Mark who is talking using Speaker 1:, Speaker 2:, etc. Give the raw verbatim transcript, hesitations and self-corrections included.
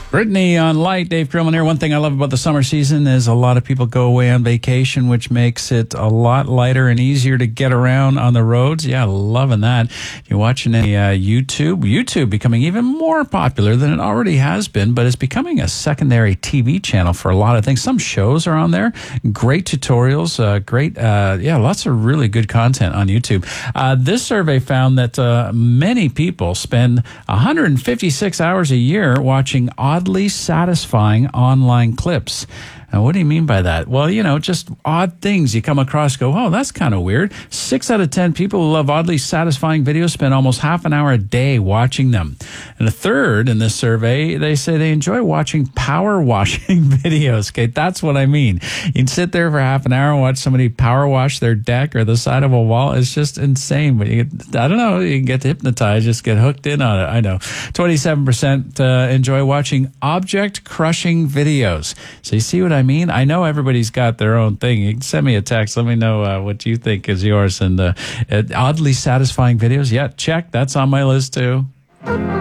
Speaker 1: Brittany on Light, Dave Krillman here. One thing I love about the summer season is a lot of people go away on vacation, which makes it a lot lighter and easier to get around on the roads. Yeah, loving that. You're watching any uh, YouTube. YouTube becoming even more popular than it already has been, but it's becoming a secondary T V channel for a lot of things. Some shows are on there. Great tutorials. Uh, great, uh, yeah, lots of really good content on YouTube. Uh, this survey found that uh, many people spend one hundred fifty-six hours a year watching oddly satisfying online clips. Now, what do you mean by that? Well, you know, just odd things you come across, go, oh, that's kind of weird. Six out of ten people who love oddly satisfying videos spend almost half an hour a day watching them. And a third in this survey, they say they enjoy watching power washing videos. Okay, that's what I mean. You can sit there for half an hour and watch somebody power wash their deck or the side of a wall. It's just insane. But you get, I don't know, you can get hypnotized, just get hooked in on it. I know. twenty-seven percent uh, enjoy watching object crushing videos. So you see what I I mean? I know everybody's got their own thing. You can send me a text. Let me know uh, what you think is yours. And uh, oddly satisfying videos. Yeah, check. That's on my list too.